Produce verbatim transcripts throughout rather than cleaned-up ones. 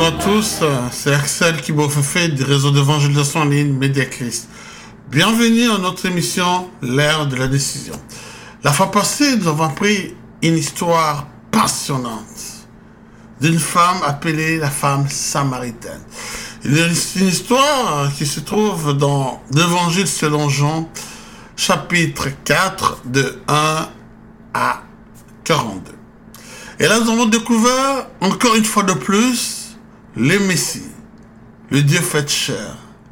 à tous, c'est Axel Kibofefe du réseau d'évangélisation en ligne Mediachrist. Bienvenue à notre émission L'ère de la décision. La fois passée, nous avons appris une histoire passionnante d'une femme appelée la femme samaritaine. C'est une histoire qui se trouve dans l'Évangile selon Jean, chapitre quatre, de un à quarante-deux. Et là, nous avons découvert, encore une fois de plus, le Messie, le Dieu fait chair,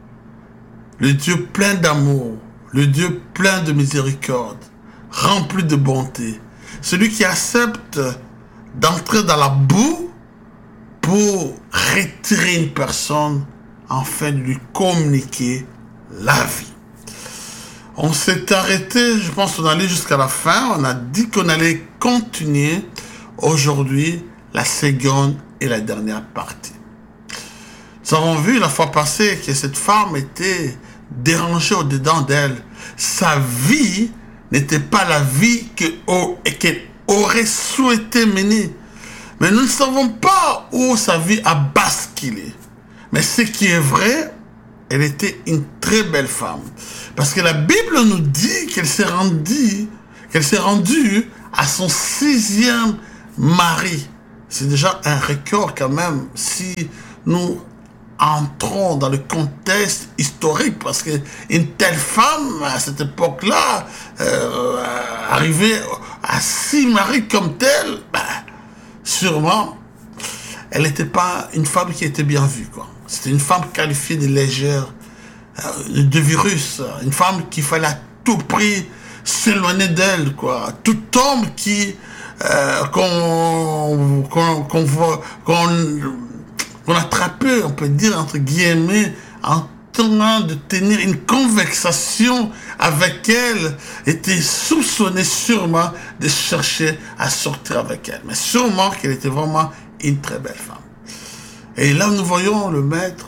le Dieu plein d'amour, le Dieu plein de miséricorde, rempli de bonté, celui qui accepte d'entrer dans la boue pour retirer une personne afin de lui communiquer la vie. On s'est arrêté, je pense qu'on allait jusqu'à la fin, on a dit qu'on allait continuer aujourd'hui la seconde et la dernière partie. Nous avons vu la fois passée que cette femme était dérangée au-dedans d'elle. Sa vie n'était pas la vie qu'elle aurait souhaité mener. Mais nous ne savons pas où sa vie a basculé. Mais ce qui est vrai, elle était une très belle femme. Parce que la Bible nous dit qu'elle s'est rendue, qu'elle s'est rendue à son sixième mari. C'est déjà un record quand même si nous entrons dans le contexte historique, parce qu'une telle femme à cette époque-là euh, arriver à six maris comme telle, ben, sûrement elle n'était pas une femme qui était bien vue, quoi. C'était une femme qualifiée de légère, euh, de virus, une femme qu'il fallait à tout prix s'éloigner d'elle, quoi. Tout homme qui Euh, qu'on qu'on qu'on voit qu'on qu'on attrapait, on peut dire entre guillemets, en train de tenir une conversation avec elle, était soupçonné sûrement de chercher à sortir avec elle, mais sûrement qu'elle était vraiment une très belle femme. Et là nous voyons le maître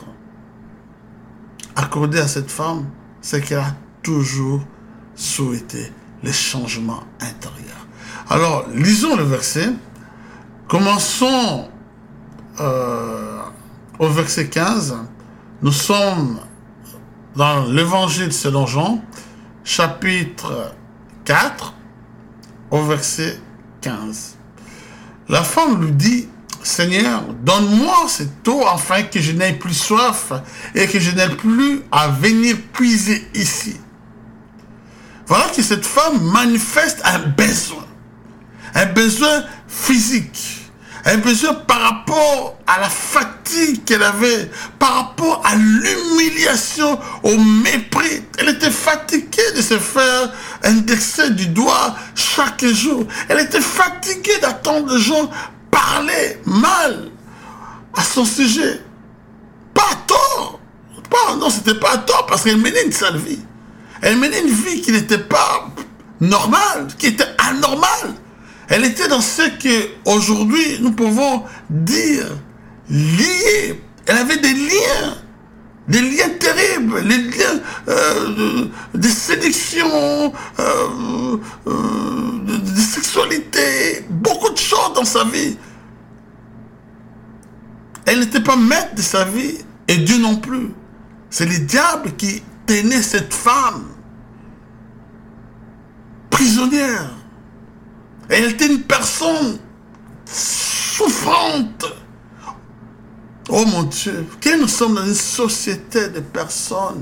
accorder à cette femme ce qu'elle a toujours souhaité, le changement intérieur. Alors, lisons le verset. Commençons euh, au verset quinze. Nous sommes dans l'Évangile selon Jean, chapitre quatre, au verset quinze. La femme lui dit, « Seigneur, donne-moi cette eau afin que je n'aie plus soif et que je n'aie plus à venir puiser ici. » Voilà que cette femme manifeste un besoin. Un besoin physique, un besoin par rapport à la fatigue qu'elle avait, par rapport à l'humiliation, au mépris. Elle était fatiguée de se faire indexer du doigt chaque jour. Elle était fatiguée d'attendre les gens parler mal à son sujet. Pas à tort. Pas, non, c'était pas à tort parce qu'elle menait une sale vie. Elle menait une vie qui n'était pas normale, qui était anormale. Elle était dans ce que aujourd'hui nous pouvons dire lié. Elle avait des liens, des liens terribles, les liens euh, de, de séduction, euh, euh, de, de sexualité, beaucoup de choses dans sa vie. Elle n'était pas maître de sa vie et Dieu non plus. C'est le diable qui tenait cette femme prisonnière. Et elle était une personne souffrante. Oh mon Dieu, que nous sommes dans une société de personnes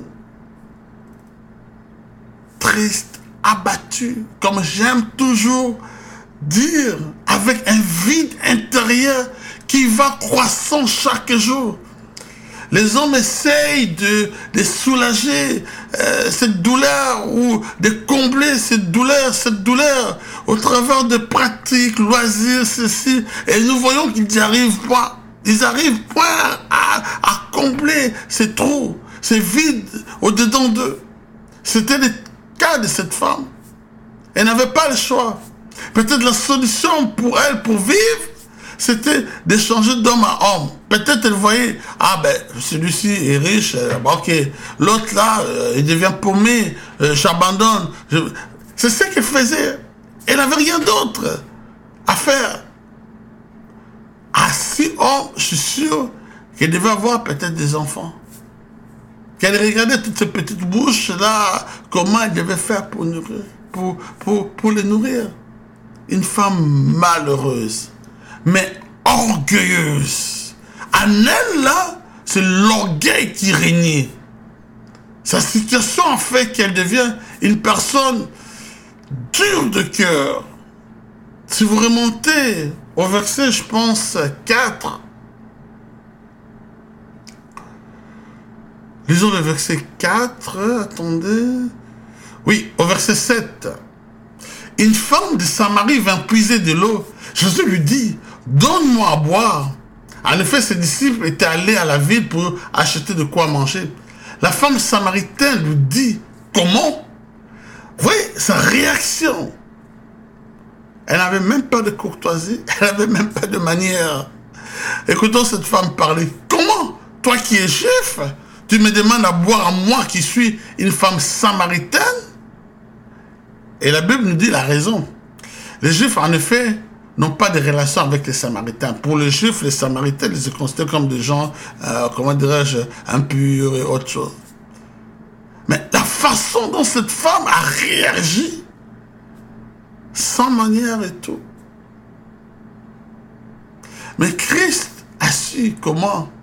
tristes, abattues, comme j'aime toujours dire, avec un vide intérieur qui va croissant chaque jour. Les hommes essayent de, de soulager euh, cette douleur ou de combler cette douleur, cette douleur au travers de pratiques, loisirs, ceci. Et nous voyons qu'ils n'y arrivent pas. Ils n'arrivent pas à, à combler ces trous, ces vides au-dedans d'eux. C'était le cas de cette femme. Elle n'avait pas le choix. Peut-être la solution pour elle, pour vivre, c'était d'échanger d'homme à homme. Peut-être elle voyait, ah ben, celui-ci est riche, euh, ok, l'autre là, euh, il devient paumé, euh, j'abandonne. Je... C'est ce qu'elle faisait. Elle n'avait rien d'autre à faire. À six hommes, je suis sûr qu'elle devait avoir peut-être des enfants. Qu'elle regardait toutes ces petites bouches-là, comment elle devait faire pour, nourrir, pour, pour, pour les nourrir. Une femme malheureuse, mais orgueilleuse. En elle, là, c'est l'orgueil qui régnait. Sa situation en fait qu'elle devient une personne dure de cœur. Si vous remontez au verset, je pense, quatre, lisons le verset quatre, attendez. Oui, au verset sept. Une femme de Samarie vint puiser de l'eau. Jésus lui dit, donne-moi à boire. En effet, ses disciples étaient allés à la ville pour acheter de quoi manger. La femme samaritaine lui dit, comment? Vous voyez, sa réaction. Elle n'avait même pas de courtoisie, elle n'avait même pas de manière. Écoutons cette femme parler. Comment? Toi qui es juif, tu me demandes à boire à moi qui suis une femme samaritaine? Et la Bible nous dit la raison. Les Juifs, en effet, n'ont pas de relation avec les Samaritains. Pour les Juifs, les Samaritains, ils se considèrent comme des gens, euh, comment dirais-je, impurs et autre chose. Mais la façon dont cette femme a réagi, sans manière et tout. Mais Christ a su comment